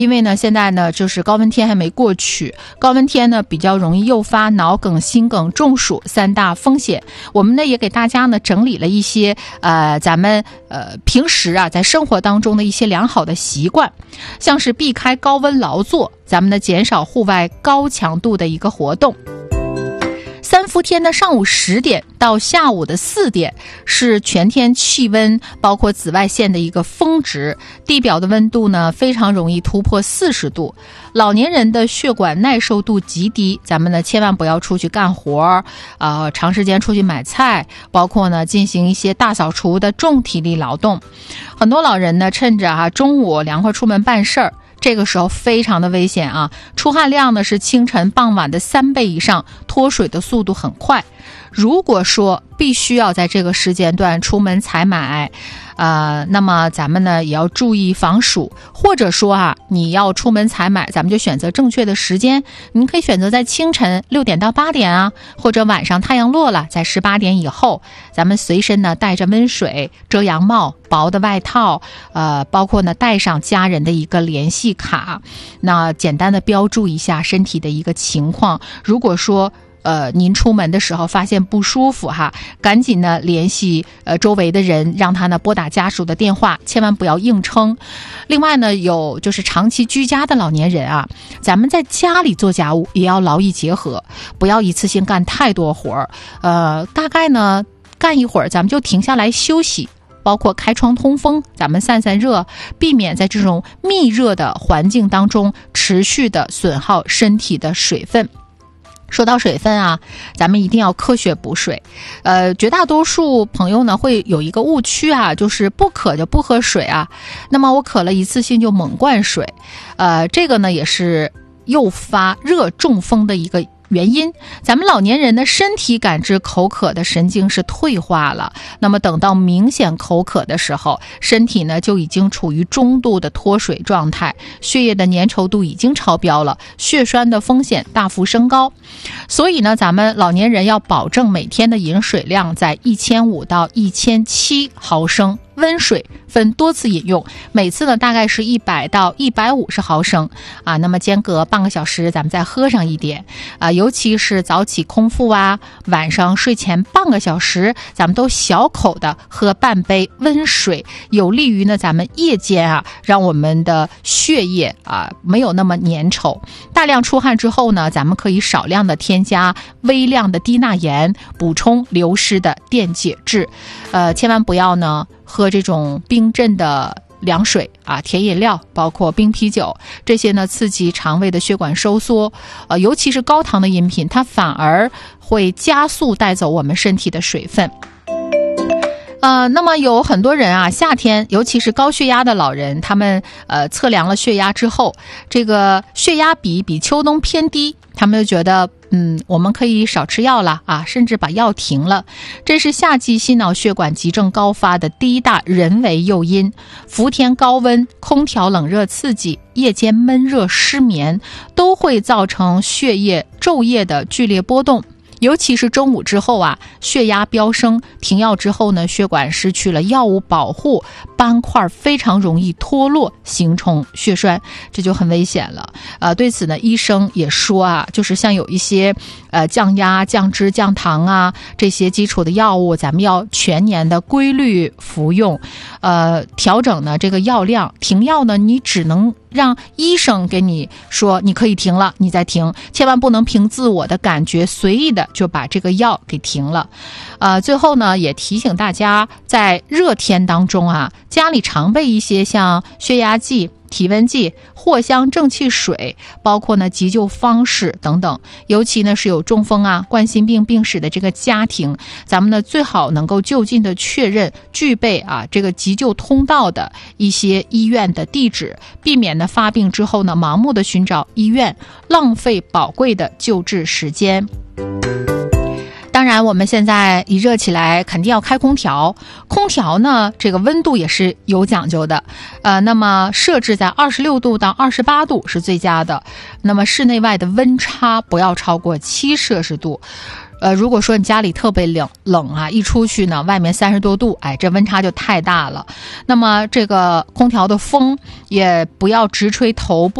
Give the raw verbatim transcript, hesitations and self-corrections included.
因为呢现在呢就是高温天还没过去，高温天呢比较容易诱发脑梗、心梗、中暑三大风险。我们呢也给大家呢整理了一些呃咱们呃平时啊在生活当中的一些良好的习惯，像是避开高温劳作，咱们呢减少户外高强度的一个活动。三伏天的上午十点到下午的四点是全天气温包括紫外线的一个峰值，地表的温度呢非常容易突破四十度。老年人的血管耐受度极低，咱们呢千万不要出去干活，呃，长时间出去买菜，包括呢进行一些大扫除的重体力劳动。很多老人呢趁着啊中午凉快出门办事儿，这个时候非常的危险啊，出汗量呢是清晨傍晚的三倍以上，脱水的速度很快。如果说必须要在这个时间段出门采买，呃，那么咱们呢也要注意防暑，或者说啊，你要出门采买，咱们就选择正确的时间。您可以选择在清晨六点到八点啊，或者晚上太阳落了，在十八点以后，咱们随身呢带着温水、遮阳帽、薄的外套，呃，包括呢带上家人的一个联系卡，那简单的标注一下身体的一个情况。如果说呃，您出门的时候发现不舒服哈，赶紧呢联系呃周围的人，让他呢拨打家属的电话，千万不要硬撑。另外呢，有就是长期居家的老年人啊，咱们在家里做家务也要劳逸结合，不要一次性干太多活儿。呃，大概呢干一会儿，咱们就停下来休息。包括开窗通风，咱们散散热，避免在这种密热的环境当中持续的损耗身体的水分。说到水分啊，咱们一定要科学补水。呃，绝大多数朋友呢会有一个误区啊，就是不渴就不喝水啊。那么我渴了一次性就猛灌水，呃，这个呢也是诱发热中风的一个原因。咱们老年人的身体感知口渴的神经是退化了，那么等到明显口渴的时候，身体呢就已经处于中度的脱水状态，血液的粘稠度已经超标了，血栓的风险大幅升高。所以呢，咱们老年人要保证每天的饮水量在一千五到一千七毫升。温水分多次饮用，每次呢大概是一百到一百五十毫升啊。那么间隔半个小时，咱们再喝上一点啊。尤其是早起空腹啊，晚上睡前半个小时，咱们都小口的喝半杯温水，有利于呢咱们夜间啊，让我们的血液啊没有那么粘稠。大量出汗之后呢，咱们可以少量的添加微量的低钠盐，补充流失的电解质。呃，千万不要呢喝这种冰镇的凉水啊、甜饮料，包括冰啤酒，这些呢刺激肠胃的血管收缩，呃，尤其是高糖的饮品，它反而会加速带走我们身体的水分。呃，那么有很多人啊，夏天尤其是高血压的老人，他们呃测量了血压之后，这个血压比比秋冬偏低，他们就觉得嗯，我们可以少吃药了啊，甚至把药停了。这是夏季心脑血管急症高发的第一大人为诱因。伏天高温、空调冷热刺激、夜间闷热失眠，都会造成血液昼夜的剧烈波动。尤其是中午之后啊，血压飙升，停药之后呢，血管失去了药物保护，斑块非常容易脱落，形成血栓，这就很危险了。呃，对此呢，医生也说啊，就是像有一些呃降压、降脂、降糖啊这些基础的药物，咱们要全年的规律服用，呃，调整呢这个药量。停药呢，你只能让医生给你说你可以停了，你再停，千万不能凭自我的感觉随意的就把这个药给停了。呃，最后呢，也提醒大家，在热天当中啊，家里常备一些像血压计、体温计、藿香正气水，包括呢急救方式等等。尤其呢是有中风啊、冠心病病史的这个家庭，咱们呢最好能够就近的确认具备啊这个急救通道的一些医院的地址，避免呢发病之后呢盲目的寻找医院，浪费宝贵的救治时间。当然然我们现在一热起来肯定要开空调，空调呢这个温度也是有讲究的，呃，那么设置在二十六度到二十八度是最佳的，那么室内外的温差不要超过七摄氏度。呃，如果说你家里特别冷冷啊，一出去呢，外面三十多度，哎，这温差就太大了。那么这个空调的风也不要直吹头部。